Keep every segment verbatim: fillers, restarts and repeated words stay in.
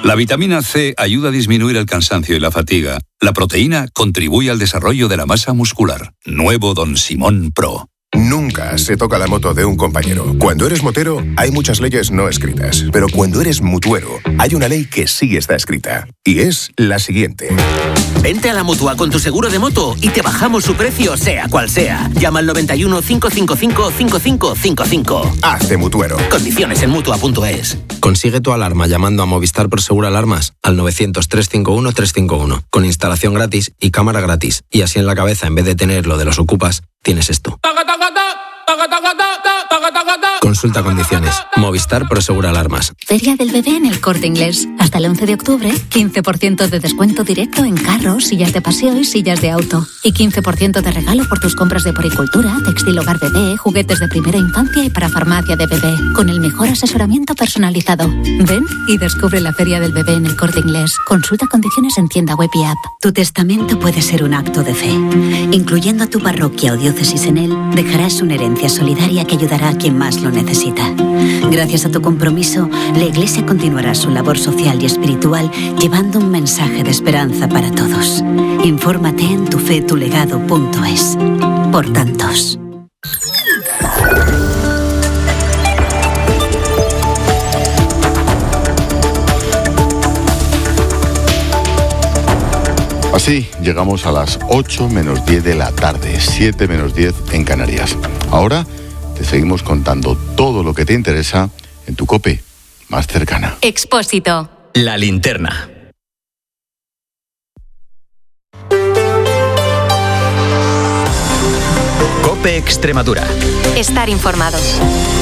La vitamina C ayuda a disminuir el cansancio y la fatiga. La proteína contribuye al desarrollo de la masa muscular. Nuevo Don Simón Pro. Nunca se toca la moto de un compañero. Cuando eres motero, hay muchas leyes no escritas. Pero cuando eres mutuero, hay una ley que sí está escrita. Y es la siguiente. Vente a la Mutua con tu seguro de moto y te bajamos su precio, sea cual sea. Llama al noventa y uno, cinco cinco cinco, cinco cinco cinco cinco. Hazte mutuero. Condiciones en mutua punto es. Consigue tu alarma llamando a Movistar Prosegur Alarmas al novecientos, trescientos cincuenta y uno, trescientos cincuenta y uno. Con instalación gratis y cámara gratis. Y así en la cabeza, en vez de tener lo de los ocupas, tienes esto. Consulta condiciones. Movistar Prosegur Alarmas. Feria del Bebé en El Corte Inglés. Hasta el once de octubre, quince por ciento de descuento directo en carros, sillas de paseo y sillas de auto. Y quince por ciento de regalo por tus compras de poricultura, textil hogar bebé, juguetes de primera infancia y para farmacia de bebé. Con el mejor asesoramiento personalizado. Ven y descubre la Feria del Bebé en El Corte Inglés. Consulta condiciones en tienda web y app. Tu testamento puede ser un acto de fe. Incluyendo a tu parroquia o diócesis en él, dejarás una herencia solidaria que ayudará a quien más lo necesita. Gracias a tu compromiso, la Iglesia continuará su labor social y espiritual llevando un mensaje de esperanza para todos. Infórmate en tufetulegado punto es. Por tantos. Así llegamos a las ocho menos diez de la tarde, siete menos diez en Canarias. Ahora te seguimos contando todo lo que te interesa en tu COPE más cercana. Expósito. La linterna. COPE Extremadura. Estar informados.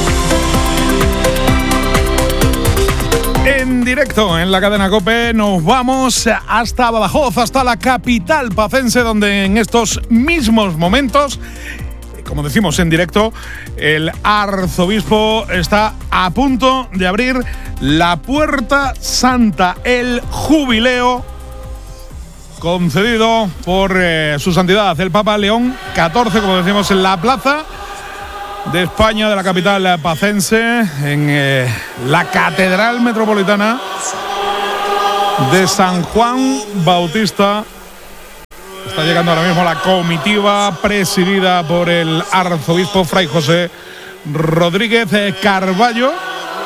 En directo en la cadena COPE nos vamos hasta Badajoz, hasta la capital pacense, donde en estos mismos momentos, como decimos en directo, el arzobispo está a punto de abrir la Puerta Santa, el jubileo concedido por eh, su santidad el Papa León catorce, como decimos, en la plaza de España, de la capital pacense, en eh, la Catedral Metropolitana de San Juan Bautista. Está llegando ahora mismo la comitiva presidida por el arzobispo Fray José Rodríguez Carballo.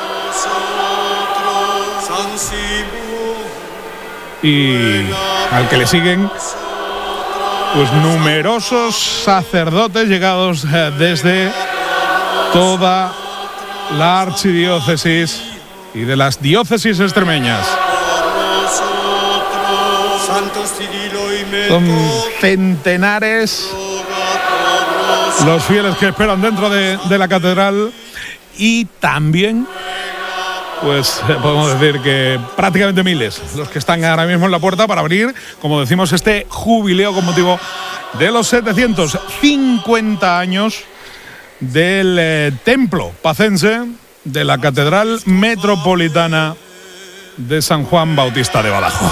Y al que le siguen pues numerosos sacerdotes llegados eh, desde toda la archidiócesis y de las diócesis extremeñas. Son centenares los fieles que esperan dentro de, de la catedral y también, pues podemos decir que prácticamente miles los que están ahora mismo en la puerta para abrir, como decimos, este jubileo con motivo de los setecientos cincuenta años del eh, templo pacense de la Catedral Metropolitana de San Juan Bautista de Badajoz.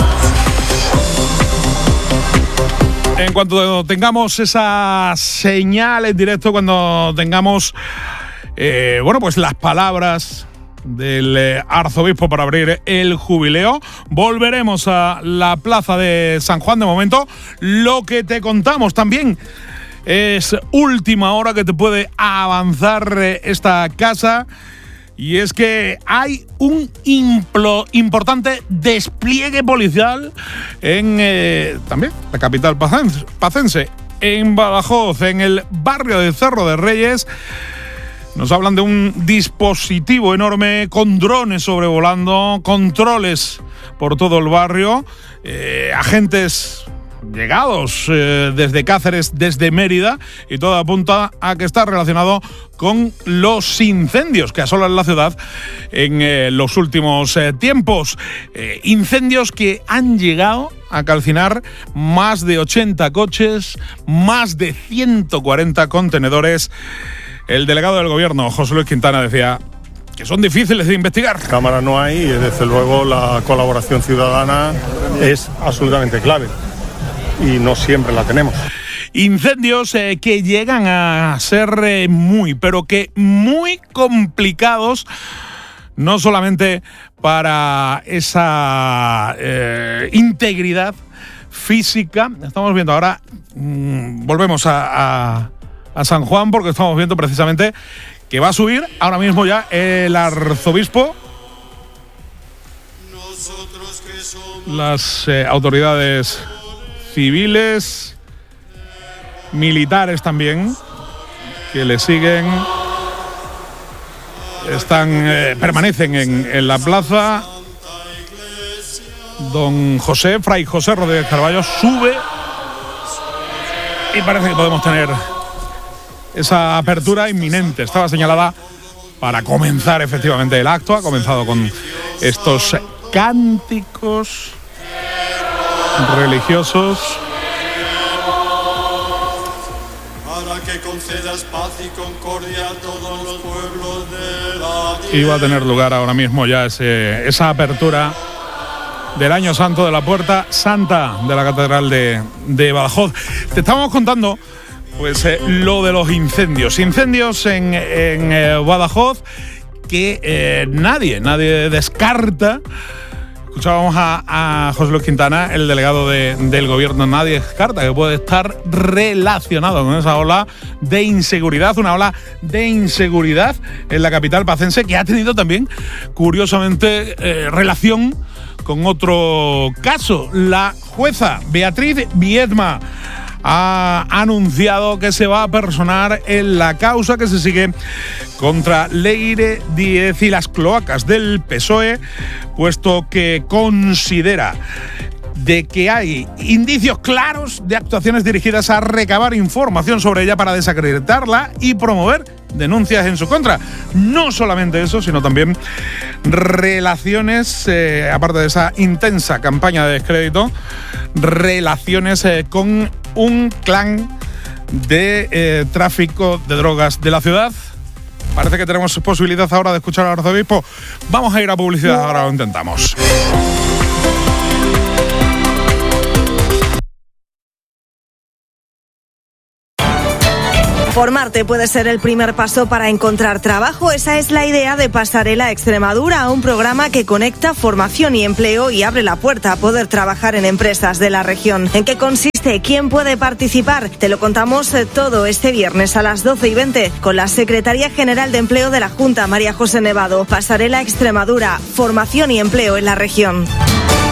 En cuanto tengamos esa señal en directo, cuando tengamos eh, bueno, pues las palabras del eh, arzobispo para abrir el jubileo, volveremos a la plaza de San Juan. De momento, lo que te contamos también es última hora que te puede avanzar eh, esta casa, y es que hay un implo, importante despliegue policial en eh, también la capital pacense, pacense, en Badajoz, en el barrio de Cerro de Reyes. Nos hablan de un dispositivo enorme con drones sobrevolando, controles por todo el barrio, eh, agentes llegados eh, desde Cáceres, desde Mérida, y todo apunta a que está relacionado con los incendios que asolan la ciudad en eh, los últimos eh, tiempos. Eh, incendios que han llegado a calcinar más de ochenta coches, más de ciento cuarenta contenedores. El delegado del gobierno, José Luis Quintana, decía que son difíciles de investigar. Cámaras no hay y desde luego la colaboración ciudadana es absolutamente clave y no siempre la tenemos. Incendios eh, que llegan a ser eh, muy, pero que muy complicados no solamente para esa eh, integridad física. Estamos viendo ahora, mmm, volvemos a, a, a San Juan, porque estamos viendo precisamente que va a subir ahora mismo ya el arzobispo. Las eh, autoridades civiles, militares también, que le siguen, están eh, permanecen en, en la plaza. Don José, Fray José Rodríguez Carballo, sube y parece que podemos tener esa apertura inminente. Estaba señalada para comenzar efectivamente el acto. Ha comenzado con estos cánticos religiosos. Para que concedas paz y concordia a todos los pueblos de la tierra. Y va a tener lugar ahora mismo ya ese, esa apertura del Año Santo de la Puerta Santa de la Catedral de, de Badajoz. Te estábamos contando pues eh, lo de los incendios. Incendios en, en eh, Badajoz que eh, nadie, nadie descarta. Escuchábamos a, a José Luis Quintana, el delegado de, del gobierno. Nadie descarta que puede estar relacionado con esa ola de inseguridad, una ola de inseguridad en la capital pacense que ha tenido también, curiosamente, eh, relación con otro caso. La jueza Beatriz Viedma ha anunciado que se va a personar en la causa que se sigue contra Leire Díez y las cloacas del P S O E, puesto que considera de que hay indicios claros de actuaciones dirigidas a recabar información sobre ella para desacreditarla y promover denuncias en su contra. No solamente eso, sino también relaciones, eh, aparte de esa intensa campaña de descrédito, relaciones eh, con un clan de eh, tráfico de drogas de la ciudad. Parece que tenemos posibilidad ahora de escuchar al arzobispo. Vamos a ir a publicidad, ahora lo intentamos. Formarte puede ser el primer paso para encontrar trabajo. Esa es la idea de Pasarela Extremadura, un programa que conecta formación y empleo y abre la puerta a poder trabajar en empresas de la región. ¿En qué consiste? ¿Quién puede participar? Te lo contamos todo este viernes a las doce y veinte con la Secretaria General de Empleo de la Junta, María José Nevado. Pasarela Extremadura, formación y empleo en la región.